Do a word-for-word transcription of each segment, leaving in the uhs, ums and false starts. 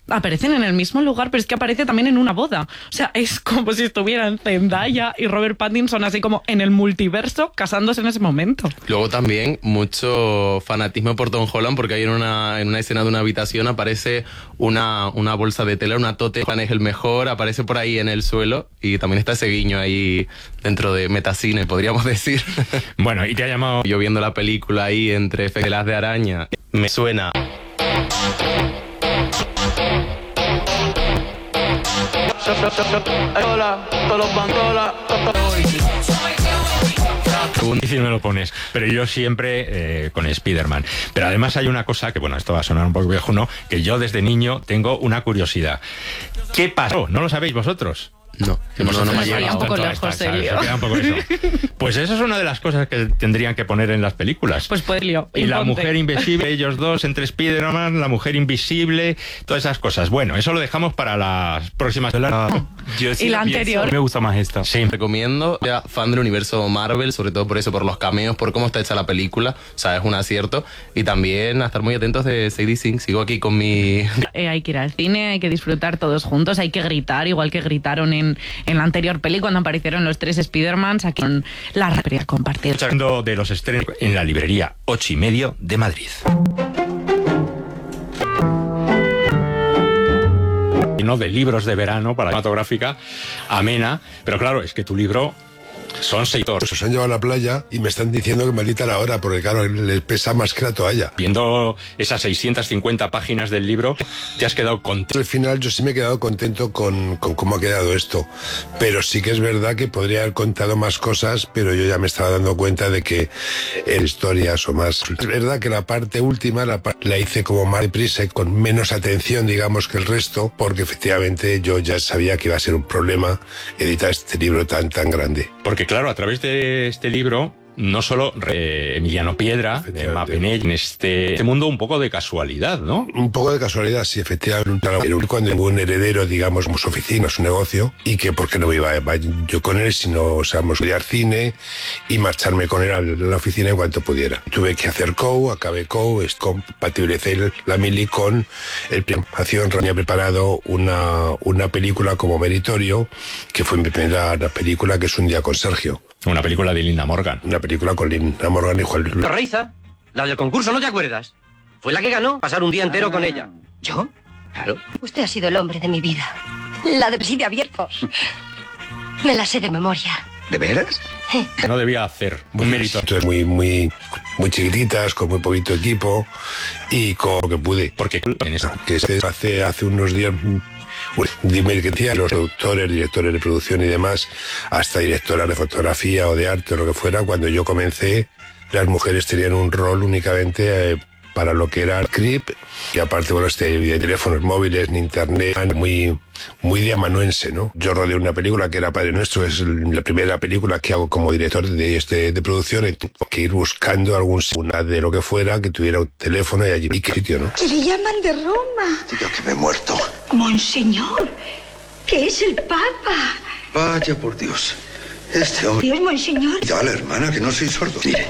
aparecen en el mismo lugar, pero es que aparece también en una boda. O sea, es como si estuvieran Zendaya y Robert Pattinson así como en el multiverso casándose en ese momento. Luego también mucho fanatismo por Tom Holland, porque ahí en una, en una escena de una habitación aparece una, una bolsa de tela, una tote, Juan es el mejor, aparece por ahí en el suelo y también está ese guiño ahí dentro de metacine, podríamos decir. Bueno, y te ha llamado... Yo viendo la película ahí entre telas de araña, me suena... Difícil me lo pones, pero yo siempre eh, con Spider-Man. Pero además hay una cosa que, bueno, esto va a sonar un poco viejo, ¿no? Que yo desde niño tengo una curiosidad. ¿Qué pasó? ¿No lo sabéis vosotros? No, que no, no, no me ha llegado. Un poco lejos, serio. Un poco eso. Pues eso es una de las cosas que tendrían que poner en las películas. Pues pues lío. Y la mujer invisible, ellos dos entre Spider-Man, la mujer invisible, todas esas cosas. Bueno, eso lo dejamos para las próximas. Ah. Yo sí y la pienso, anterior. Me gusta más esta. Sí, recomiendo. Sea fan del universo Marvel, sobre todo por eso, por los cameos, por cómo está hecha la película. O sea, es un acierto. Y también a estar muy atentos de Sadie Sink. Sigo aquí con mi... Eh, hay que ir al cine, hay que disfrutar todos juntos, hay que gritar, igual que gritaron en, en la anterior peli cuando aparecieron los tres Spider-Mans, aquí con la referencia compartida. Hablando de los estrenos en la librería Ocho y Medio de Madrid. No de libros de verano para la cinematográfica amena, pero claro, es que tu libro son seis horas. Se han llevado a la playa y me están diciendo que maldita la hora, porque claro, les pesa más que la toalla. Viendo esas seiscientas cincuenta páginas del libro, te has quedado contento. Al final yo sí me he quedado contento con, con cómo ha quedado esto, pero sí que es verdad que podría haber contado más cosas, pero yo ya me estaba dando cuenta de que en historias o más... Es verdad que la parte última la, la hice como más deprisa y con menos atención, digamos, que el resto, porque efectivamente yo ya sabía que iba a ser un problema editar este libro tan, tan grande. Porque claro, a través de este libro, no solo eh, Emiliano Piedra, de Mapenell, en este, este mundo un poco de casualidad, ¿no? Un poco de casualidad, sí, efectivamente. Cuando tengo un heredero, digamos, como su oficina, su negocio, y que porque no iba yo con él, sino, o sea, vamos a estudiar cine y marcharme con él a la oficina en cuanto pudiera. Tuve que hacer co, acabé co, es compatibilicé la mili con el preparación. Había preparado una, una película como meritorio, que fue mi primera película, que es Un día con Sergio. Una película de Linda Morgan. Una película con Linda Morgan y Juan Luis. Reiza, la del concurso, ¿no te acuerdas? Fue la que ganó, pasar un día entero con ella. ¿Yo? Claro. Usted ha sido el hombre de mi vida. La de preside abiertos. Me la sé de memoria. ¿De veras? No debía hacer un mérito. Entonces, muy, muy, muy chiquititas, con muy poquito equipo y con lo que pude. Porque en esa... que hace, hace unos días... Dime que decía los productores, directores de producción y demás, hasta directoras de fotografía o de arte o lo que fuera, cuando yo comencé, las mujeres tenían un rol únicamente eh, para lo que era el clip, y aparte, bueno, este, de teléfonos móviles, ni internet, muy, muy de amanuense, ¿no? Yo rodé una película que era Padre Nuestro, es la primera película que hago como director de, este, de producción, y tengo que ir buscando algún una de lo que fuera que tuviera un teléfono y allí, y qué sitio, ¿no? Que le llaman de Roma. Yo que me he muerto. Monseñor, que es el Papa. Vaya por Dios, este hombre... Dios, monseñor. Ya, la hermana, que no soy sordo. Mire.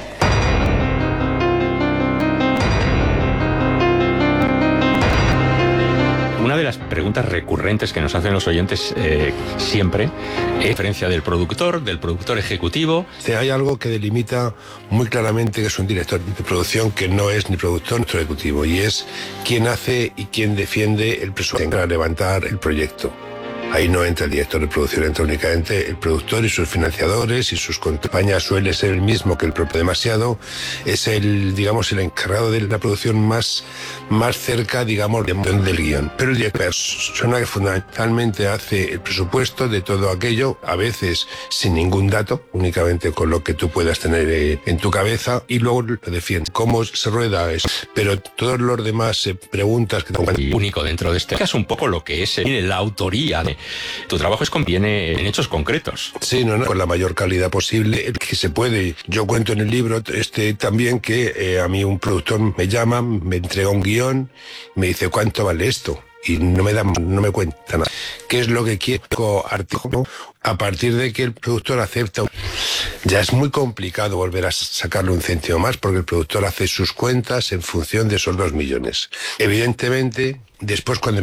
Una de las preguntas recurrentes que nos hacen los oyentes eh, siempre es la diferencia del productor, del productor ejecutivo. Hay algo que delimita muy claramente que es un director de producción que no es ni productor ni ejecutivo, y es quién hace y quién defiende el presupuesto para levantar el proyecto. Ahí no entra el director de producción, entra únicamente el productor y sus financiadores y sus compañías. Suele ser el mismo que el propio Demasiado. Es el, digamos, el encargado de la producción más, más cerca, digamos, del guión. Pero el director es una persona que fundamentalmente hace el presupuesto de todo aquello, a veces sin ningún dato, únicamente con lo que tú puedas tener eh, en tu cabeza, y luego lo defiende. ¿Cómo se rueda eso? Pero todos los demás eh, preguntas que te... Único dentro de este caso, un poco lo que es eh, la autoría de... Tu trabajo es conviene en hechos concretos. Sí, no, no, con la mayor calidad posible que se puede. Yo cuento en el libro este también que eh, a mí un productor me llama, me entrega un guión, me dice ¿cuánto vale esto? Y no me da, no me cuenta nada. ¿Qué es lo que quiero? Artículo. A partir de que el productor acepta, ya es muy complicado volver a sacarle un céntimo más, porque el productor hace sus cuentas en función de esos dos millones. Evidentemente, después cuando